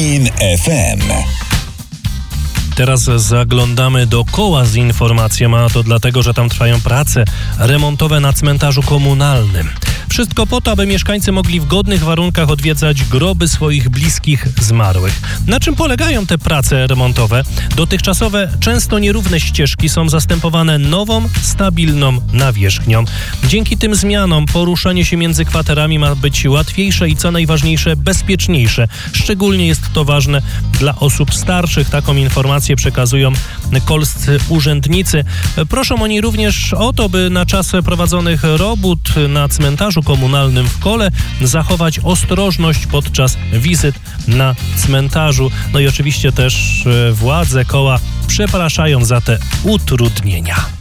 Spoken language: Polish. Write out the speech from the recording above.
DIN FM. Teraz zaglądamy do Koła z informacją, a to dlatego, że tam trwają prace remontowe na cmentarzu komunalnym. Wszystko po to, aby mieszkańcy mogli w godnych warunkach odwiedzać groby swoich bliskich zmarłych. Na czym polegają te prace remontowe? Dotychczasowe, często nierówne ścieżki są zastępowane nową, stabilną nawierzchnią. Dzięki tym zmianom poruszanie się między kwaterami ma być łatwiejsze i co najważniejsze, bezpieczniejsze. Szczególnie jest to ważne dla osób starszych. Taką informację przekazują kolscy urzędnicy. Proszą oni również o to, by na czas prowadzonych robót na cmentarzu komunalnym w Kole zachować ostrożność podczas wizyt na cmentarzu. No i oczywiście też władze Koła przepraszają za te utrudnienia.